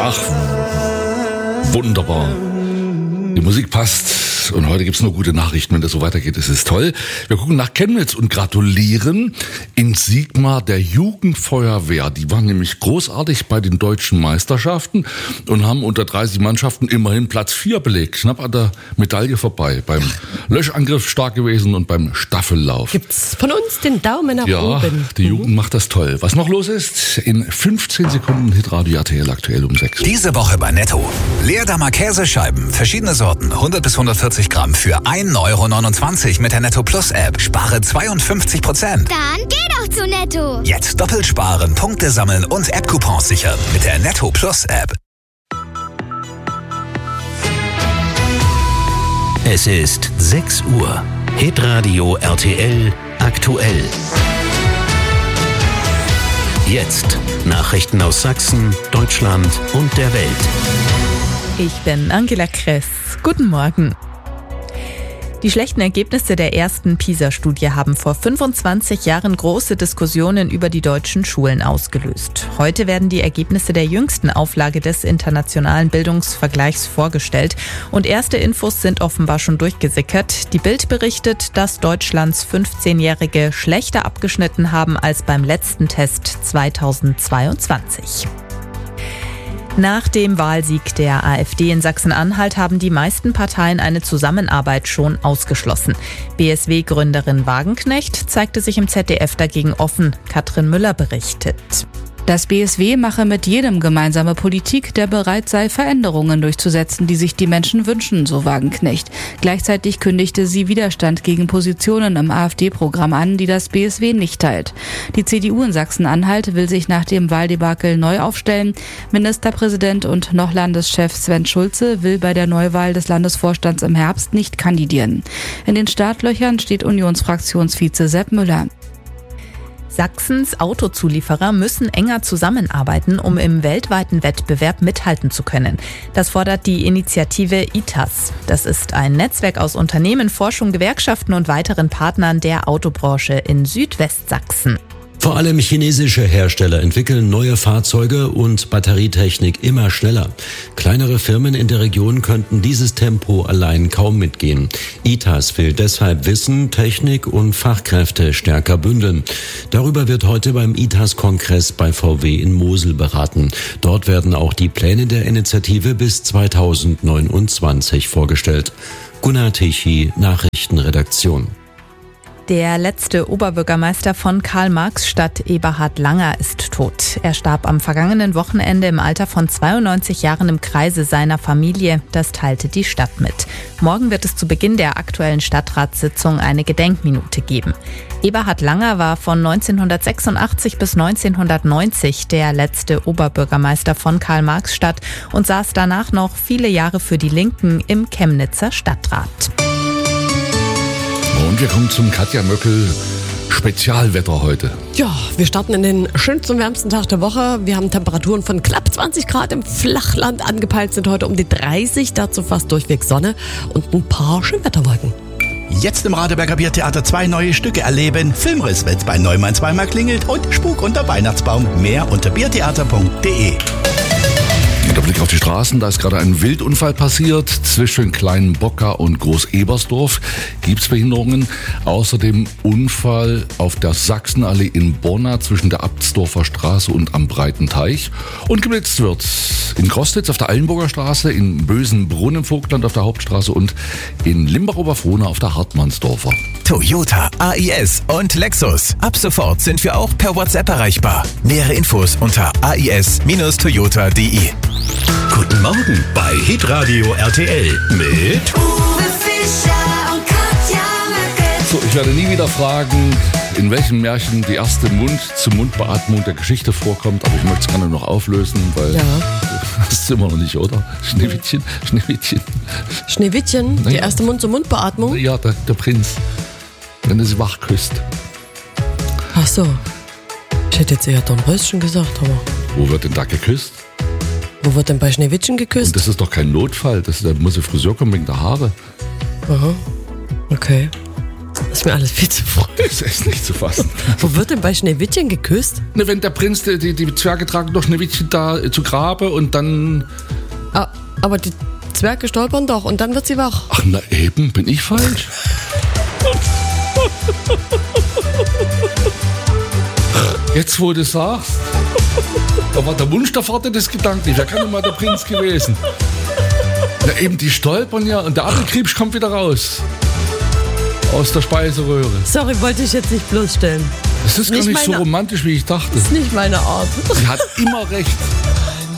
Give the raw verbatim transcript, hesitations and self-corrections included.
Ach, wunderbar. Die Musik passt und heute gibt's nur gute Nachrichten, wenn das so weitergeht. Das ist toll. Wir gucken nach Chemnitz und gratulieren in Sigma der Jugendfeuerwehr. Die waren nämlich großartig bei den deutschen Meisterschaften und haben unter dreißig Mannschaften immerhin Platz vier belegt. Knapp an der Medaille vorbei. Beim Löschangriff stark gewesen und beim Staffellauf. Gibt's von uns den Daumen nach ja, oben. Ja, die Jugend mhm. macht das toll. Was noch los ist, in fünfzehn Sekunden Hitradio R T L aktuell um sechs. Diese Woche bei Netto. Leerdammer Käsescheiben, verschiedene Sorten, hundert bis hundertvierzig Gramm für ein Euro neunundzwanzig mit der Netto Plus App. Spare zweiundfünfzig Prozent. Dann geh doch zu Netto. Jetzt doppelt sparen, Punkte sammeln und App-Coupons sichern mit der Netto Plus App. Es ist sechs Uhr. Hitradio R T L aktuell. Jetzt Nachrichten aus Sachsen, Deutschland und der Welt. Ich bin Angela Kress. Guten Morgen. Die schlechten Ergebnisse der ersten PISA-Studie haben vor fünfundzwanzig Jahren große Diskussionen über die deutschen Schulen ausgelöst. Heute werden die Ergebnisse der jüngsten Auflage des internationalen Bildungsvergleichs vorgestellt. Und erste Infos sind offenbar schon durchgesickert. Die Bild berichtet, dass Deutschlands fünfzehnjährige schlechter abgeschnitten haben als beim letzten Test zweitausendzweiundzwanzig. Nach dem Wahlsieg der AfD in Sachsen-Anhalt haben die meisten Parteien eine Zusammenarbeit schon ausgeschlossen. B S W-Gründerin Wagenknecht zeigte sich im Z D F dagegen offen. Katrin Müller berichtet. Das B S W mache mit jedem gemeinsame Politik, der bereit sei, Veränderungen durchzusetzen, die sich die Menschen wünschen, so Wagenknecht. Gleichzeitig kündigte sie Widerstand gegen Positionen im AfD-Programm an, die das B S W nicht teilt. Die C D U in Sachsen-Anhalt will sich nach dem Wahldebakel neu aufstellen. Ministerpräsident und noch Landeschef Sven Schulze will bei der Neuwahl des Landesvorstands im Herbst nicht kandidieren. In den Startlöchern steht Unionsfraktionsvize Sepp Müller. Sachsens Autozulieferer müssen enger zusammenarbeiten, um im weltweiten Wettbewerb mithalten zu können. Das fordert die Initiative I T A S. Das ist ein Netzwerk aus Unternehmen, Forschung, Gewerkschaften und weiteren Partnern der Autobranche in Südwestsachsen. Vor allem chinesische Hersteller entwickeln neue Fahrzeuge und Batterietechnik immer schneller. Kleinere Firmen in der Region könnten dieses Tempo allein kaum mitgehen. I T A S will deshalb Wissen, Technik und Fachkräfte stärker bündeln. Darüber wird heute beim I T A S-Kongress bei V W in Mosel beraten. Dort werden auch die Pläne der Initiative bis zweitausendneunundzwanzig vorgestellt. Gunnar Tichy, Nachrichtenredaktion. Der letzte Oberbürgermeister von Karl-Marx-Stadt, Eberhard Langer, ist tot. Er starb am vergangenen Wochenende im Alter von zweiundneunzig Jahren im Kreise seiner Familie. Das teilte die Stadt mit. Morgen wird es zu Beginn der aktuellen Stadtratssitzung eine Gedenkminute geben. Eberhard Langer war von neunzehnhundertsechsundachtzig bis neunzehnhundertneunzig der letzte Oberbürgermeister von Karl-Marx-Stadt und saß danach noch viele Jahre für die Linken im Chemnitzer Stadtrat. Und wir kommen zum Katja Möckel Spezialwetter heute. Ja, wir starten in den schönsten und wärmsten Tag der Woche. Wir haben Temperaturen von knapp zwanzig Grad im Flachland angepeilt, sind heute um die dreißig, dazu fast durchweg Sonne und ein paar Schönwetterwolken. Jetzt im Radeberger Biertheater zwei neue Stücke erleben. Filmriss, wenn's bei Neumann zweimal klingelt und Spuk unter Weihnachtsbaum. Mehr unter biertheater punkt de. Der Blick auf die Straßen, da ist gerade ein Wildunfall passiert. Zwischen Kleinbocker und Groß-Ebersdorf gibt es Behinderungen. Außerdem Unfall auf der Sachsenallee in Borna zwischen der Abtsdorfer Straße und am Breiten Teich. Und geblitzt wird in Krostitz auf der Eilenburger Straße, in Bösenbrunn im Vogtland auf der Hauptstraße und in Limbach-Oberfrohna auf der Hartmannsdorfer. Toyota, A I S und Lexus. Ab sofort sind wir auch per WhatsApp erreichbar. Nähere Infos unter a i s Bindestrich toyota punkt de. Guten Morgen bei Hitradio R T L mit Uwe Fischer und Katja Möckel. So, ich werde nie wieder fragen, in welchem Märchen die erste Mund-zu-Mund-Beatmung der Geschichte vorkommt, aber ich möchte es gerne noch auflösen, weil Ja. das ist immer noch nicht, oder? Schneewittchen, Schneewittchen. Schneewittchen, die Naja. erste Mund-zu-Mund-Beatmung. Ja, der, der Prinz, wenn er sie wach küsst. Ach so. Ich hätte jetzt eher Dornröschen gesagt, aber Wo wird denn da geküsst? wo wird denn bei Schneewittchen geküsst? Und das ist doch kein Notfall, das, da muss der Friseur kommen wegen der Haare. Aha. Okay. Das ist mir alles viel zu früh. Das ist nicht zu fassen. Wo wird denn bei Schneewittchen geküsst? Ne, wenn der Prinz, die, die, die Zwerge tragen doch Schneewittchen da äh, zu Grabe und dann... Ah, aber die Zwerge stolpern doch und dann wird sie wach. Ach, na eben, bin ich falsch? Jetzt, wo du sagst, da war der Wunsch der Vater des Gedanken. Wer kann denn mal der Prinz gewesen? Na eben, die stolpern ja und der Apfelkriebsch kommt wieder raus. Aus der Speiseröhre. Sorry, wollte ich jetzt nicht bloßstellen. Das ist gar Nicht nicht so meine- romantisch, wie ich dachte. Das ist nicht meine Art. Sie hat immer recht.